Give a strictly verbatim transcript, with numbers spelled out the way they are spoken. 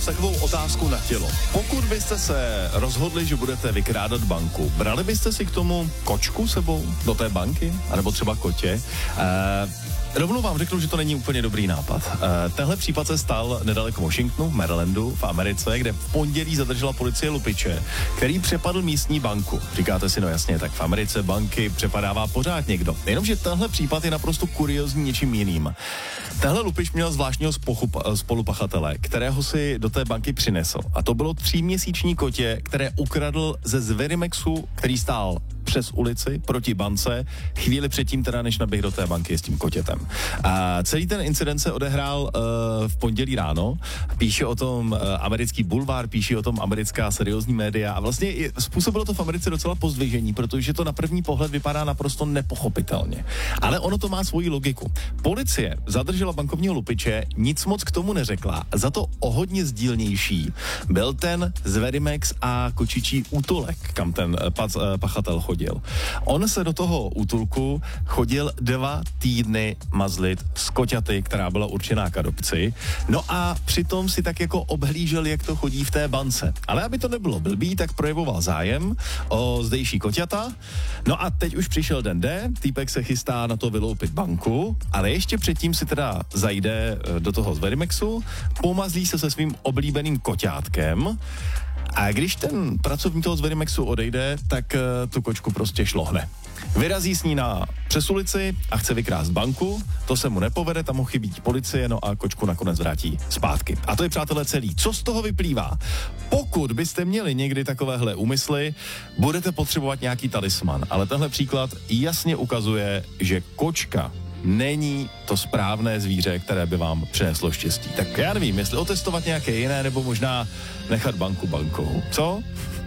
Takovou otázku na tělo. Pokud byste se rozhodli, že budete vykrádat banku, brali byste si k tomu kočku sebou do té banky? A nebo třeba kotě? E- Rovnou vám řeknu, že to není úplně dobrý nápad. E, tenhle případ se stal nedaleko Washingtonu, v Marylandu, v Americe, kde v pondělí zadržela policie lupiče, který přepadl místní banku. Říkáte si, no jasně, tak v Americe banky přepadává pořád někdo. Jenomže tenhle případ je naprosto kuriózní něčím jiným. Tenhle lupič měl zvláštního spochup- spolupachatele, kterého si do té banky přinesl. A to bylo tříměsíční kotě, které ukradl ze Zverimexu, který stál přes ulici proti bance, chvíli předtím teda, než naběh do té banky s tím kotětem. A celý ten incident se odehrál uh, v pondělí ráno, píše o tom uh, americký bulvár, píše o tom americká seriózní média a vlastně je, způsobilo to v Americe docela pozdvižení, protože to na první pohled vypadá naprosto nepochopitelně. Ale ono to má svoji logiku. Policie zadržela bankovního lupiče, nic moc k tomu neřekla, za to o hodně sdílnější byl ten Zverimex a kočičí útulek, kam ten uh, pac, uh, pachatel chodil. On se do toho útulku chodil dva týdny mazlit s koťaty, která byla určená k adopci. No a přitom si tak jako obhlížel, jak to chodí v té bance. Ale aby to nebylo blbý, tak projevoval zájem o zdejší koťata. No a teď už přišel den D, týpek se chystá na to vyloupit banku, ale ještě předtím si teda zajde do toho Zverimexu, pomazlí se se svým oblíbeným koťátkem. A když ten pracovník toho Zverimexu odejde, tak uh, tu kočku prostě šlohne. Vyrazí s ní na přes ulici a chce vykrást banku, to se mu nepovede, tam mu chybí policie, no a kočku nakonec vrátí zpátky. A to je, přátelé, celý. Co z toho vyplývá? Pokud byste měli někdy takovéhle úmysly, budete potřebovat nějaký talisman, ale tenhle příklad jasně ukazuje, že kočka není to správné zvíře, které by vám přineslo štěstí. Tak já nevím, jestli otestovat nějaké jiné, nebo možná nechat banku bankou. Co?